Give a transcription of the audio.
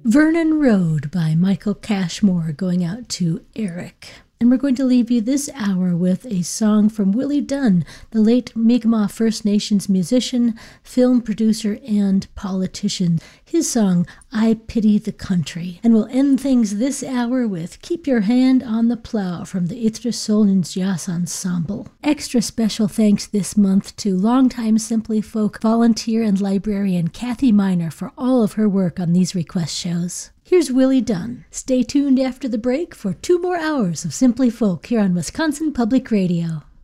Vernon Road by Michael Cashmore going out to Eric. And we're going to leave you this hour with a song from Willie Dunn, the late Mi'kmaq First Nations musician, film producer, and politician. His song, I Pity the Country. And we'll end things this hour with Keep Your Hand on the Plow from the Itsra Jazz Ensemble. Extra special thanks this month to longtime Simply Folk volunteer and librarian Kathy Miner for all of her work on these request shows. Here's Willie Dunn. Stay tuned after the break for 2 more hours of Simply Folk here on Wisconsin Public Radio.